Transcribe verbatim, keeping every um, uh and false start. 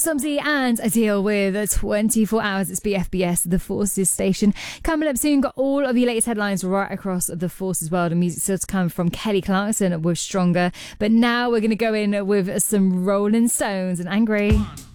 Somsy and Adil with twenty-four hours. It's B F B S, the Forces station. Coming up soon, got all of your latest headlines right across the Forces world, and music still to come from Kelly Clarkson with Stronger. But now we're going to go in with some Rolling Stones and Angry.